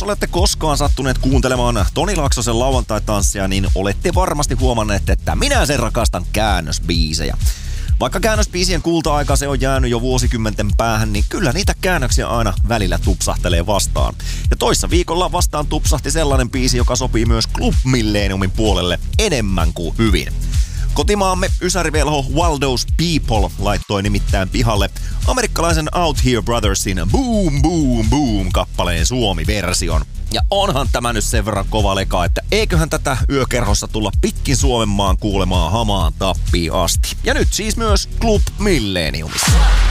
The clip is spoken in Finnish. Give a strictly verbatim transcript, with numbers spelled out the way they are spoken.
Jos olette koskaan sattuneet kuuntelemaan Toni Laaksosen lauantai-tanssia, niin olette varmasti huomanneet, että minä sen rakastan käännösbiisejä. Vaikka käännösbiisien kulta-aika se on jäänyt jo vuosikymmenten päähän, niin kyllä niitä käännöksiä aina välillä tupsahtelee vastaan. Ja toissa viikolla vastaan tupsahti sellainen biisi, joka sopii myös Club Milleniumin puolelle enemmän kuin hyvin. Kotimaamme ysärivelho Waldo's People laittoi nimittäin pihalle amerikkalaisen Out Here Brothersin Boom Boom Boom kappaleen Suomi-version. Ja onhan tämä nyt sen verran kova leka, että eiköhän tätä yökerhossa tulla pitkin Suomenmaan kuulemaan hamaan tappiin asti. Ja nyt siis myös Club Milleniumissa.